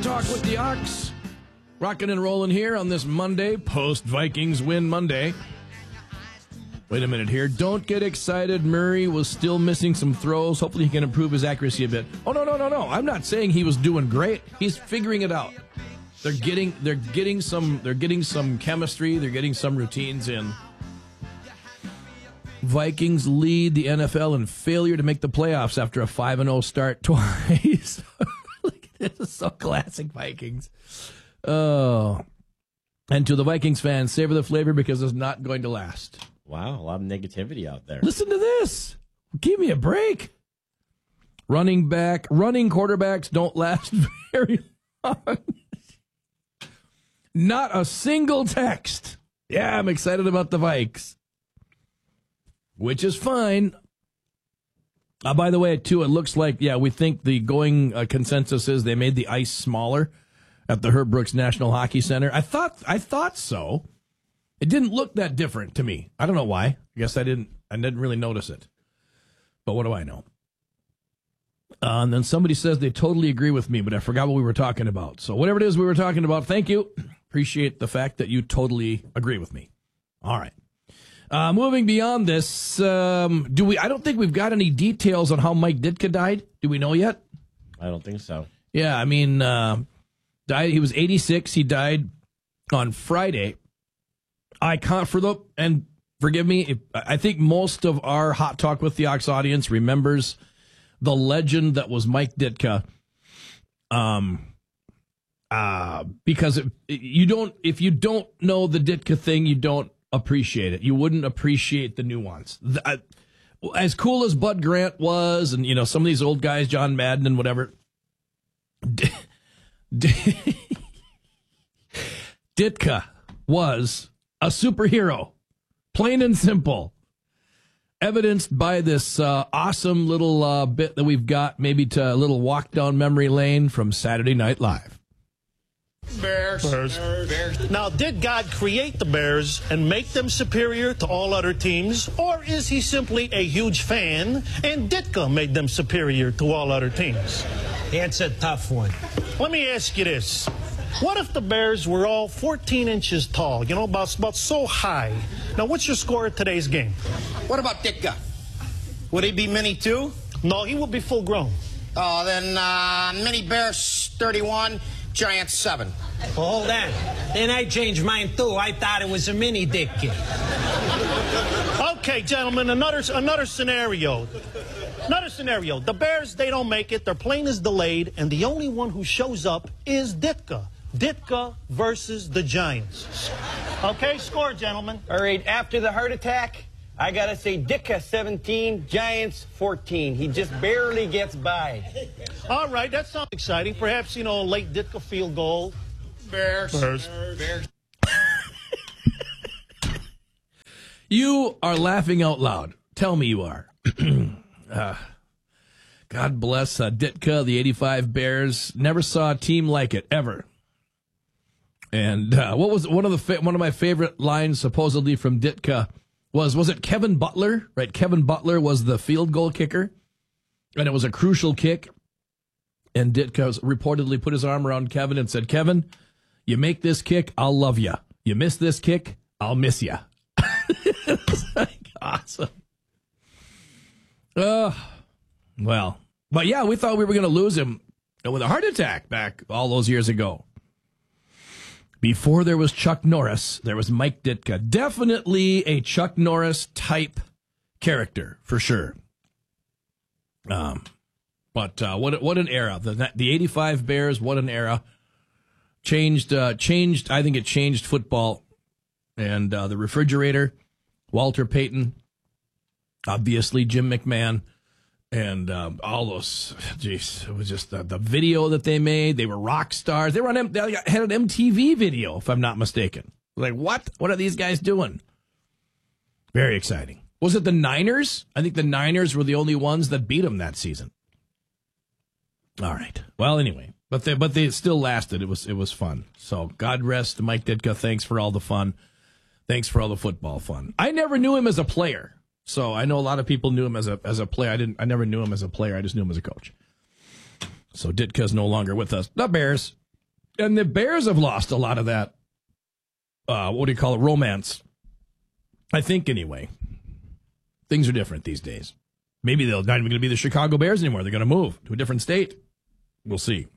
Talk with the Ox. Rocking and rolling here on this Monday, post-Vikings win Monday. Wait a minute here. Don't get excited. Murray was still missing some throws. Hopefully he can improve his accuracy a bit. Oh, no. I'm not saying he was doing great. He's figuring it out. They're getting some chemistry. They're getting some routines in. Vikings lead the NFL in failure to make the playoffs after a 5-0 start twice. This is so classic Vikings. Oh. And to the Vikings fans, savor the flavor because it's not going to last. Wow, a lot of negativity out there. Listen to this. Give me a break. Running quarterbacks don't last very long. Not a single text. Yeah, I'm excited about the Vikes. Which is fine. By the way, too, it looks like, we think the going consensus is they made the ice smaller at the Herb Brooks National Hockey Center. I thought so. It didn't look that different to me. I don't know why. I guess I didn't really notice it. But what do I know? And then somebody says they totally agree with me, but I forgot what we were talking about. So whatever it is we were talking about, thank you. Appreciate the fact that you totally agree with me. All right. Moving beyond this, I don't think we've got any details on how Mike Ditka died. Do we know yet? I don't think so. Yeah, I mean, he was 86. He died on Friday. And forgive me, I think most of our Hot Talk with the Ox audience remembers the legend that was Mike Ditka. Because if you don't know the Ditka thing, you don't appreciate it. You wouldn't appreciate the nuance. As cool as Bud Grant was, and some of these old guys, John Madden and whatever, Ditka was a superhero, plain and simple. Evidenced by this awesome little bit that we've got, maybe to a little walk down memory lane from Saturday Night Live. Bears. Now, did God create the Bears and make them superior to all other teams? Or is he simply a huge fan and Ditka made them superior to all other teams? That's a tough one. Let me ask you this. What if the Bears were all 14 inches tall, about so high? Now, what's your score of today's game? What about Ditka? Would he be mini too? No, he would be full grown. Oh, then mini Bears 31. Giants 7. Well, hold on. Then I changed mine, too. I thought it was a mini dick kid. Okay, gentlemen, another scenario. Another scenario. The Bears, they don't make it. Their plane is delayed, and the only one who shows up is Ditka. Ditka versus the Giants. Okay, score, gentlemen. All right, after the heart attack, I got to say Ditka 17, Giants 14. He just barely gets by. All right, that sounds exciting. Perhaps, a late Ditka field goal. Bears. You are laughing out loud. Tell me you are. God bless Ditka, the 85 Bears. Never saw a team like it, ever. And what was one of my favorite lines, supposedly, from Ditka? Was it Kevin Butler? Right, Kevin Butler was the field goal kicker, and it was a crucial kick. And Ditka reportedly put his arm around Kevin and said, "Kevin, you make this kick, I'll love you. You miss this kick, I'll miss you." It's like, awesome. Well, but yeah, we thought we were going to lose him with a heart attack back all those years ago. Before there was Chuck Norris, there was Mike Ditka. Definitely a Chuck Norris type character, for sure. But what an era. The 85 Bears, what an era. Changed, I think it changed football. And the refrigerator, Walter Payton, obviously Jim McMahon, and all those, it was just the video that they made. They were rock stars. They had an MTV video, if I'm not mistaken. Like, what? What are these guys doing? Very exciting. Was it the Niners? I think the Niners were the only ones that beat them that season. All right. Well, anyway, but they still lasted. It was fun. So God rest Mike Ditka. Thanks for all the fun. Thanks for all the football fun. I never knew him as a player. So I know a lot of people knew him as a player. I never knew him as a player. I just knew him as a coach. So Ditka's no longer with us. The Bears. And the Bears have lost a lot of that, romance. I think, anyway. Things are different these days. Maybe they're not even going to be the Chicago Bears anymore. They're going to move to a different state. We'll see.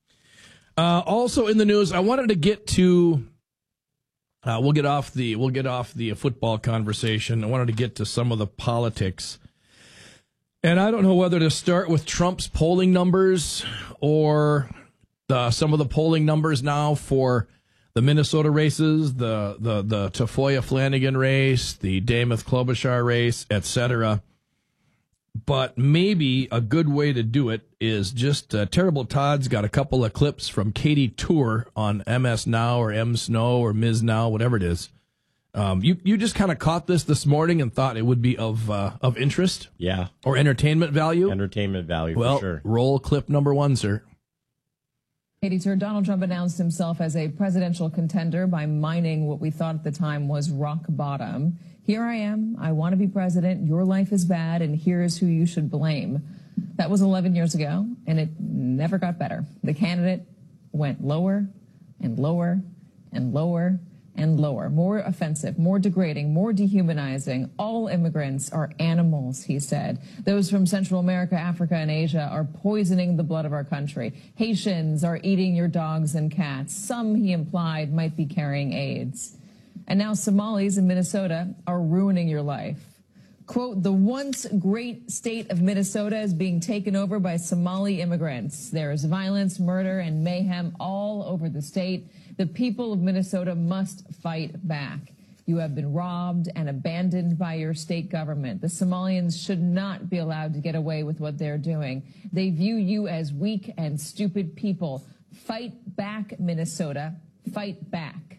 Also in the news, I wanted to get to. We'll get off the football conversation. I wanted to get to some of the politics, and I don't know whether to start with Trump's polling numbers or some of the polling numbers now for the Minnesota races, the Tafoya Flanagan race, the Dameth Klobuchar race, etc. But maybe a good way to do it is just Terrible Todd's got a couple of clips from Katie Tour on MS Now or M Snow or Ms. Now, whatever it is. You just kind of caught this morning and thought it would be of interest? Yeah. Or entertainment value? Entertainment value, well, for sure. Roll clip number 1, sir. Katie Tour, Donald Trump announced himself as a presidential contender by mining what we thought at the time was rock bottom. Here I am. I want to be president. Your life is bad, and here's who you should blame. That was 11 years ago, and it never got better. The candidate went lower and lower and lower and lower, more offensive, more degrading, more dehumanizing. All immigrants are animals, he said. Those from Central America, Africa, and Asia are poisoning the blood of our country. Haitians are eating your dogs and cats. Some, he implied, might be carrying AIDS. And now Somalis in Minnesota are ruining your life. Quote, the once great state of Minnesota is being taken over by Somali immigrants. There is violence, murder, and mayhem all over the state. The people of Minnesota must fight back. You have been robbed and abandoned by your state government. The Somalians should not be allowed to get away with what they're doing. They view you as weak and stupid people. Fight back, Minnesota. Fight back.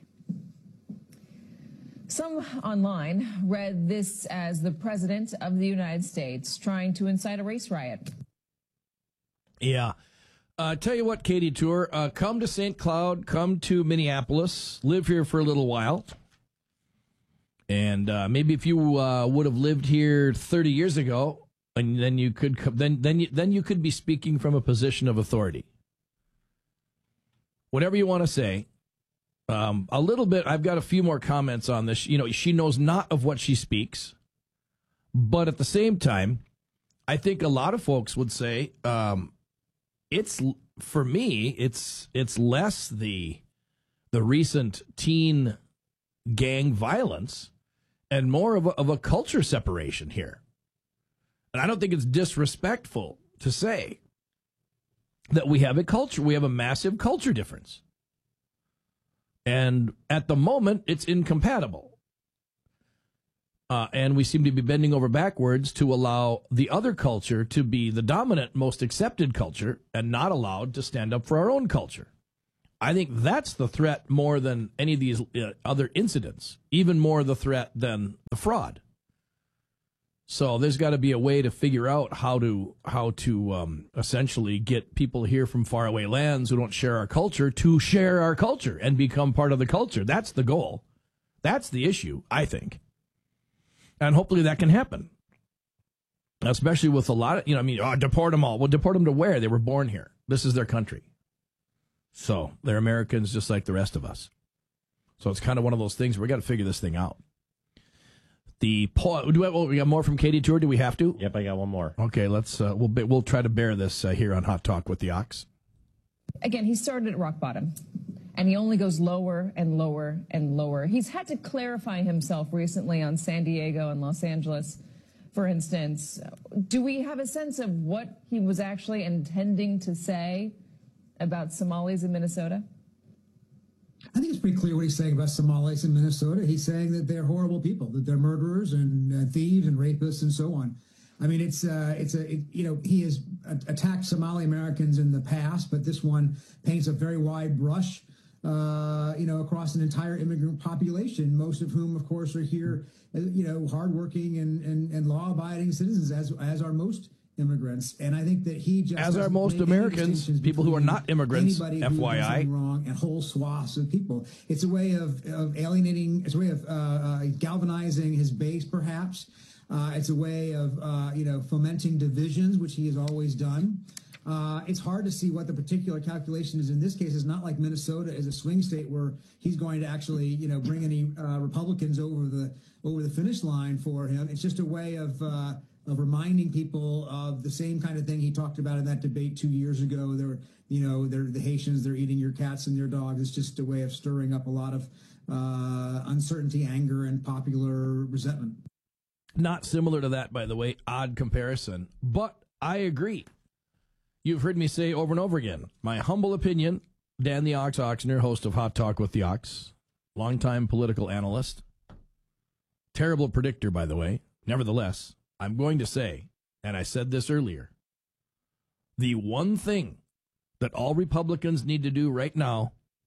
Some online read this as the president of the United States trying to incite a race riot. Yeah. Tell you what, Katie Tour, come to St. Cloud, come to Minneapolis, live here for a little while. And maybe if you would have lived here 30 years ago, and then you could then you could be speaking from a position of authority. Whatever you want to say. A little bit, I've got a few more comments on this. You know, she knows not of what she speaks. But at the same time, I think a lot of folks would say, for me, it's less the recent teen gang violence and more of a culture separation here. And I don't think it's disrespectful to say that we have a massive culture difference. And at the moment, it's incompatible. And we seem to be bending over backwards to allow the other culture to be the dominant, most accepted culture and not allowed to stand up for our own culture. I think that's the threat more than any of these other incidents, even more the threat than the fraud. So there's got to be a way to figure out how to essentially get people here from faraway lands who don't share our culture to share our culture and become part of the culture. That's the goal. That's the issue, I think. And hopefully that can happen. Especially with a lot of, deport them all. Well, deport them to where? They were born here. This is their country. So they're Americans just like the rest of us. So it's kind of one of those things where we got to figure this thing out. We got more from Katie Tour? Do we have to? Yep, I got one more. Okay, let's. We'll try to bear this here on Hot Talk with the Ox. Again, he started at rock bottom, and he only goes lower and lower and lower. He's had to clarify himself recently on San Diego and Los Angeles, for instance. Do we have a sense of what he was actually intending to say about Somalis in Minnesota? I think it's pretty clear what he's saying about Somalis in Minnesota. He's saying that they're horrible people, that they're murderers and thieves and rapists and so on. I mean, he has attacked Somali Americans in the past, but this one paints a very wide brush, across an entire immigrant population, most of whom, of course, are here, hardworking and law-abiding citizens, as are most immigrants. And I think that he just, as are most Americans, people who are not immigrants, FYI, wrong, and whole swaths of people. It's a way of alienating. It's a way of galvanizing his base, perhaps. It's a way of fomenting divisions, which he has always done. It's hard to see what the particular calculation is in this case. It's not like Minnesota is a swing state where he's going to actually, bring any Republicans over the finish line for him. It's just a way of reminding people of the same kind of thing he talked about in that debate 2 years ago. They're the Haitians, they're eating your cats and your dogs. It's just a way of stirring up a lot of uncertainty, anger, and popular resentment. Not similar to that, by the way, odd comparison, but I agree. You've heard me say over and over again, my humble opinion, Dan the Ox Oxner, host of Hot Talk with the Ox, longtime political analyst, terrible predictor, by the way. Nevertheless, I'm going to say, and I said this earlier, the one thing that all Republicans need to do right now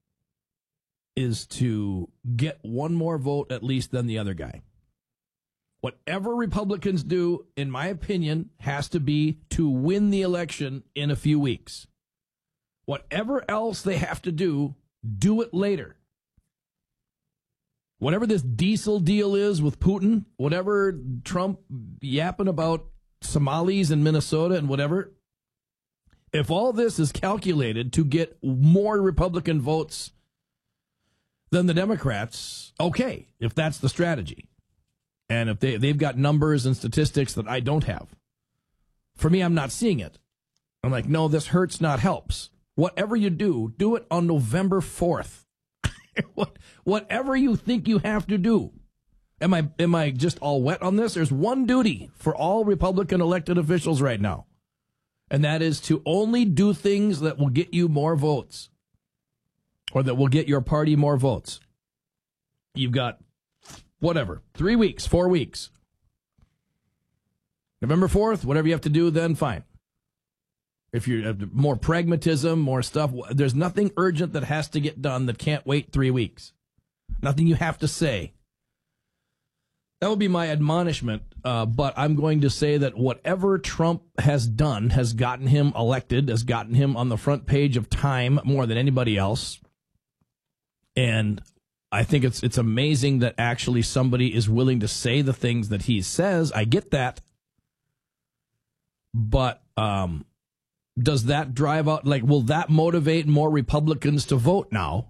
is to get one more vote at least than the other guy. Whatever Republicans do, in my opinion, has to be to win the election in a few weeks. Whatever else they have to do it later. Whatever this diesel deal is with Putin, whatever Trump yapping about Somalis in Minnesota and whatever, if all this is calculated to get more Republican votes than the Democrats, okay, if that's the strategy. And if they've got numbers and statistics that I don't have. For me, I'm not seeing it. I'm like, no, this hurts, not helps. Whatever you do it on November 4th. Whatever you think you have to do. Am I just all wet on this? There's one duty for all Republican elected officials right now. And that is to only do things that will get you more votes. Or that will get your party more votes. You've got whatever, 3 weeks, 4 weeks. November 4th, whatever you have to do, then fine. If you have more pragmatism, more stuff, there's nothing urgent that has to get done that can't wait 3 weeks. Nothing you have to say. That would be my admonishment, but I'm going to say that whatever Trump has done has gotten him elected, has gotten him on the front page of Time more than anybody else. And I think it's amazing that actually somebody is willing to say the things that he says. I get that. But does that drive out, will that motivate more Republicans to vote now?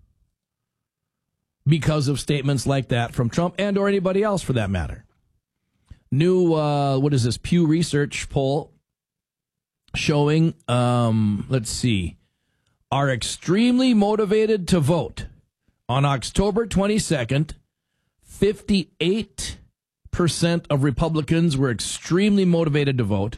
Because of statements like that from Trump and or anybody else for that matter. New, Pew Research poll showing, are extremely motivated to vote. On October 22nd, 58% of Republicans were extremely motivated to vote.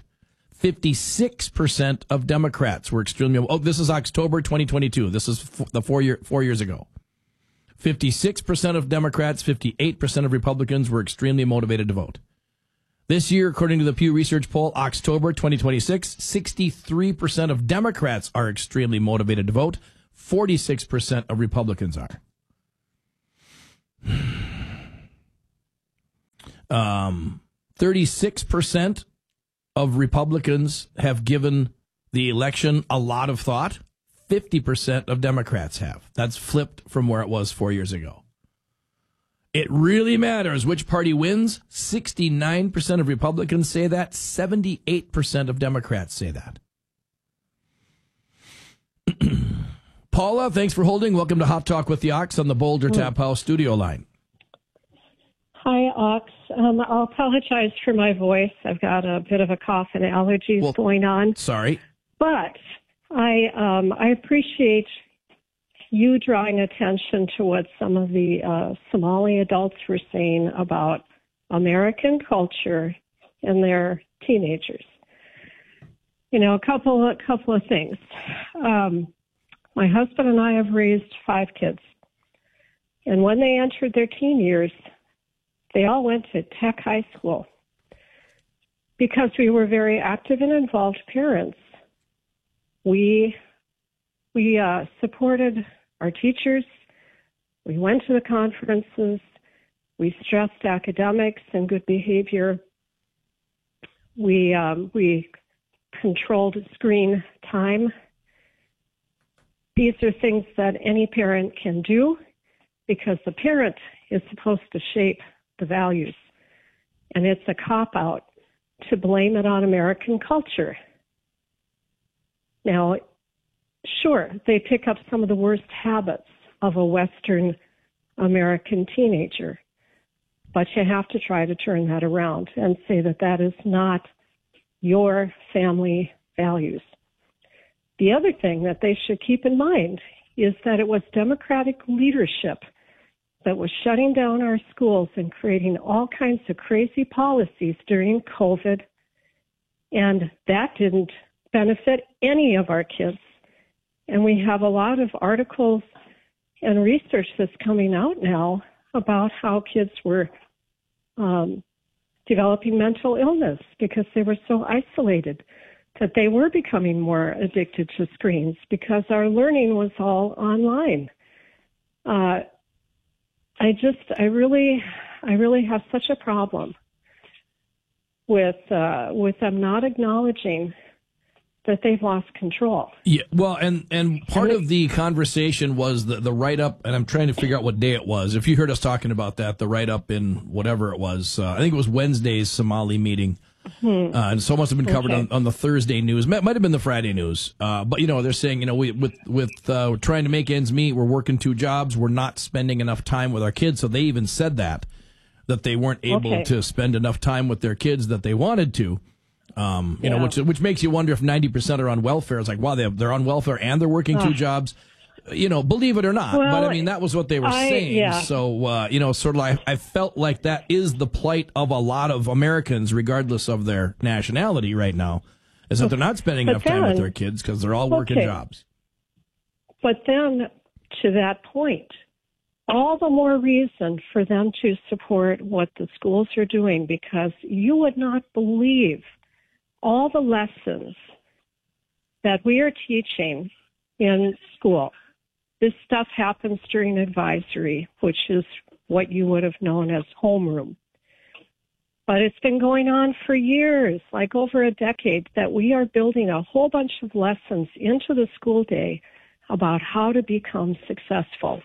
56% of Democrats were extremely. Oh, this is October 2022. This is 4 years ago. 56% of Democrats, 58% of Republicans were extremely motivated to vote. This year, according to the Pew Research poll, October 2026, 63% of Democrats are extremely motivated to vote. 46% of Republicans are. 36% of Republicans have given the election a lot of thought. 50% of Democrats have. That's flipped from where it was 4 years ago. It really matters which party wins. 69% of Republicans say that. 78% of Democrats say that. Paula, thanks for holding. Welcome to Hot Talk with the Ox on the Boulder Tap House studio line. Hi, Ox. I'll apologize for my voice. I've got a bit of a cough and allergies going on. Sorry. But I appreciate you drawing attention to what some of the Somali adults were saying about American culture and their teenagers. A couple of things. My husband and I have raised 5 kids. And when they entered their teen years, they all went to Tech High School because we were very active and involved parents. We supported our teachers. We went to the conferences. We stressed academics and good behavior. We controlled screen time. These are things that any parent can do because the parent is supposed to shape the values. And it's a cop-out to blame it on American culture. Now, sure, they pick up some of the worst habits of a Western American teenager, but you have to try to turn that around and say that that is not your family values. The other thing that they should keep in mind is that it was Democratic leadership that was shutting down our schools and creating all kinds of crazy policies during COVID, and that didn't benefit any of our kids. And we have a lot of articles and research that's coming out now about how kids were developing mental illness because they were so isolated, that they were becoming more addicted to screens because our learning was all online. I really have such a problem with them not acknowledging that they've lost control. Yeah, well, and part of the conversation was the write-up, and I'm trying to figure out what day it was. If you heard us talking about that, the write-up in whatever it was, I think it was Wednesday's Somali meeting. And so it must have been covered on the Thursday news. Might have been the Friday news. But, they're saying, with trying to make ends meet, we're working 2 jobs, we're not spending enough time with our kids. So they even said that they weren't able to spend enough time with their kids that they wanted to. Which makes you wonder if 90% are on welfare. It's like, wow, they're on welfare and they're working 2 jobs. Believe it or not. Well, but I mean, that was what they were saying. Yeah. So, sort of like, I felt like that is the plight of a lot of Americans, regardless of their nationality right now, is that they're not spending enough time with their kids because they're all working jobs. But then, to that point, all the more reason for them to support what the schools are doing, because you would not believe all the lessons that we are teaching in school. This stuff happens during advisory, which is what you would have known as homeroom. But it's been going on for years, like over a decade, that we are building a whole bunch of lessons into the school day about how to become successful.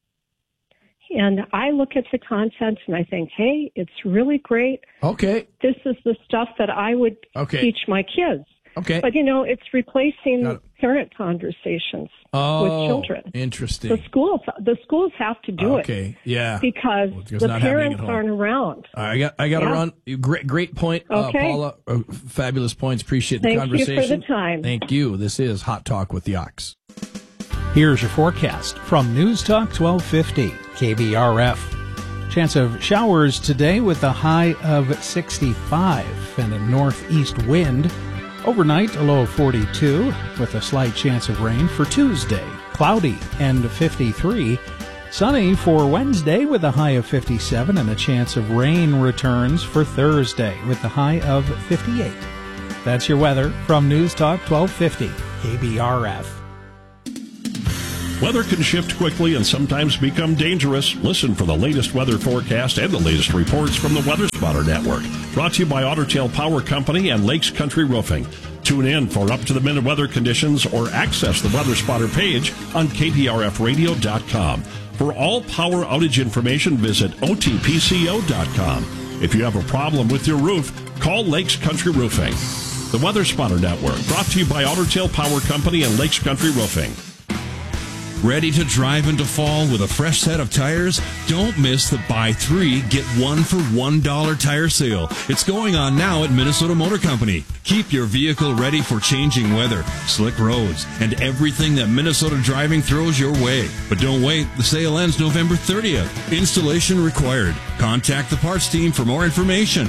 And I look at the content and I think, hey, it's really great. Okay. This is the stuff that I would teach my kids. Okay. But, it's replacing parent conversations with children. Interesting. The schools have to do it. Okay, yeah. Because the parents aren't around. I got to run. Great point, Paula. Fabulous points. Appreciate the conversation. Thank you for the time. Thank you. This is Hot Talk with the Ox. Here's your forecast from News Talk 1250 KBRF. Chance of showers today with a high of 65 and a northeast wind. Overnight, a low of 42 with a slight chance of rain for Tuesday. Cloudy and 53. Sunny for Wednesday with a high of 57 and a chance of rain returns for Thursday with a high of 58. That's your weather from News Talk 1250 KBRF. Weather can shift quickly and sometimes become dangerous. Listen for the latest weather forecast and the latest reports from the Weather Spotter Network. Brought to you by Otter Tail Power Company and Lakes Country Roofing. Tune in for up-to-the-minute weather conditions or access the Weather Spotter page on KPRFradio.com. For all power outage information, visit OTPCO.com. If you have a problem with your roof, call Lakes Country Roofing. The Weather Spotter Network, brought to you by Otter Tail Power Company and Lakes Country Roofing. Ready to drive into fall with a fresh set of tires? Don't miss the Buy 3, Get 1 for $1 tire sale. It's going on now at Minnesota Motor Company. Keep your vehicle ready for changing weather, slick roads, and everything that Minnesota driving throws your way. But don't wait. The sale ends November 30th. Installation required. Contact the parts team for more information.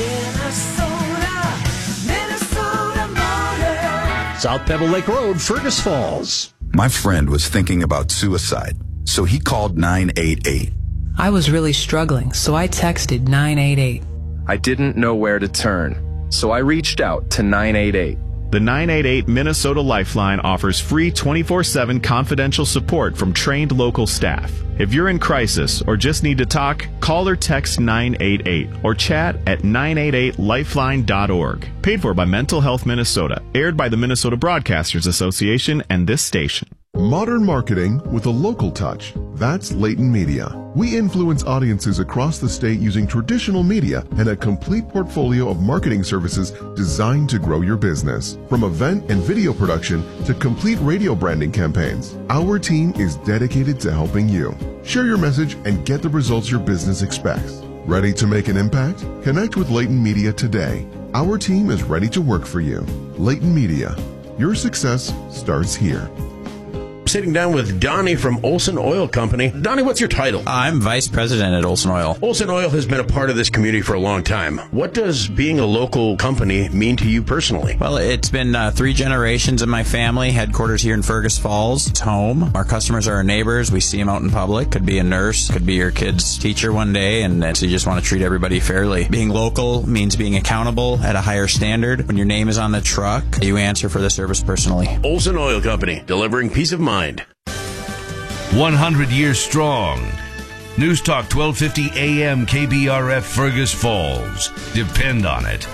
Minnesota Motor. South Pebble Lake Road, Fergus Falls. My friend was thinking about suicide, so he called 988. I was really struggling, so I texted 988. I didn't know where to turn, so I reached out to 988. The 988 Minnesota Lifeline offers free 24/7 confidential support from trained local staff. If you're in crisis or just need to talk, call or text 988 or chat at 988lifeline.org. Paid for by Mental Health Minnesota. Aired by the Minnesota Broadcasters Association and this station. Modern marketing with a local touch. That's Layton Media. We influence audiences across the state using traditional media and a complete portfolio of marketing services designed to grow your business. From event and video production to complete radio branding campaigns, our team is dedicated to helping you. Share your message and get the results your business expects. Ready to make an impact? Connect with Layton Media today. Our team is ready to work for you. Layton Media. Your success starts here. Sitting down with Donnie from Olson Oil Company. Donnie, what's your title? I'm Vice President at Olson Oil. Olson Oil has been a part of this community for a long time. What does being a local company mean to you personally? Well, it's been 3 generations of my family, headquarters here in Fergus Falls. It's home. Our customers are our neighbors. We see them out in public. Could be a nurse, could be your kid's teacher one day, and so you just want to treat everybody fairly. Being local means being accountable at a higher standard. When your name is on the truck, you answer for the service personally. Olson Oil Company, delivering peace of mind. 100 years strong. News Talk 1250 AM KBRF Fergus Falls. Depend on it.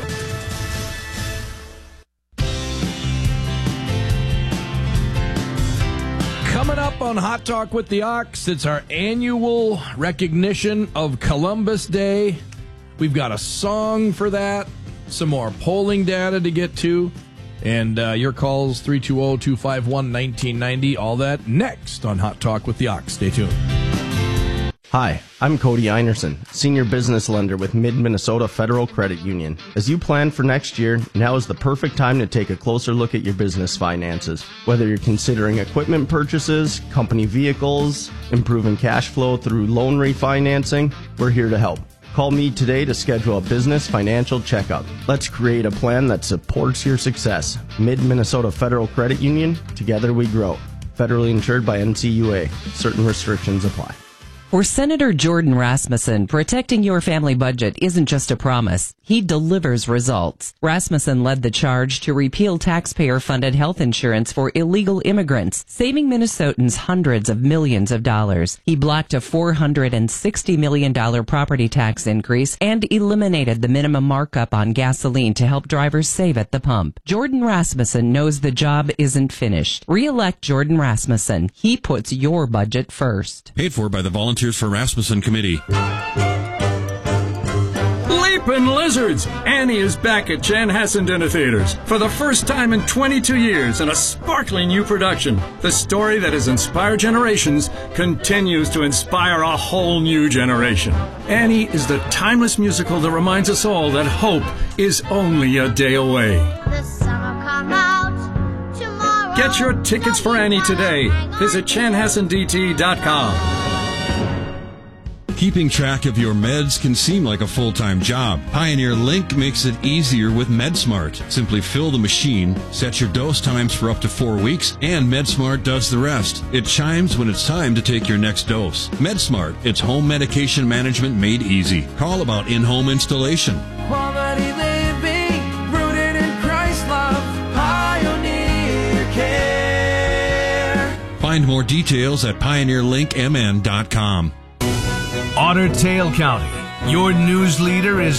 Coming up on Hot Talk with the Ox, it's our annual recognition of Columbus Day. We've got a song for that, some more polling data to get to. And your calls, 320-251-1990. All that next on Hot Talk with the Ox. Stay tuned. Hi, I'm Cody Einerson, Senior Business Lender with Mid-Minnesota Federal Credit Union. As you plan for next year, now is the perfect time to take a closer look at your business finances. Whether you're considering equipment purchases, company vehicles, improving cash flow through loan refinancing, we're here to help. Call me today to schedule a business financial checkup. Let's create a plan that supports your success. Mid-Minnesota Federal Credit Union, together we grow. Federally insured by NCUA. Certain restrictions apply. For Senator Jordan Rasmussen, protecting your family budget isn't just a promise. He delivers results. Rasmussen led the charge to repeal taxpayer-funded health insurance for illegal immigrants, saving Minnesotans hundreds of millions of dollars. He blocked a $460 million property tax increase and eliminated the minimum markup on gasoline to help drivers save at the pump. Jordan Rasmussen knows the job isn't finished. Re-elect Jordan Rasmussen. He puts your budget first. Paid for by the Volunteers for Rasmussen Committee. Leapin' Lizards! Annie is back at Chanhassen Dinner Theaters for the first time in 22 years in a sparkling new production. The story that has inspired generations continues to inspire a whole new generation. Annie is the timeless musical that reminds us all that hope is only a day away. Get your tickets for Annie today. Visit chanhassendt.com. Keeping track of your meds can seem like a full-time job. Pioneer Link makes it easier with MedSmart. Simply fill the machine, set your dose times for up to 4 weeks, and MedSmart does the rest. It chimes when it's time to take your next dose. MedSmart, it's home medication management made easy. Call about in-home installation. Quality living, rooted in Christ's love, Pioneer Care. Find more details at pioneerlinkmn.com. Otter Tail County, your news leader is